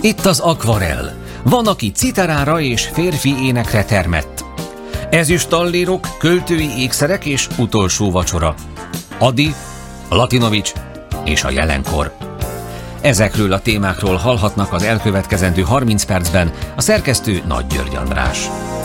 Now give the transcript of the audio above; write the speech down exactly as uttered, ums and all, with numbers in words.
Itt az akvarell. Van, aki citerára és férfi énekre termett. Ezüstallérok, költői ékszerek és utolsó vacsora. Adi, Latinovics és a jelenkor. Ezekről a témákról hallhatnak az elkövetkezendő harminc percben. A szerkesztő Nagy György András.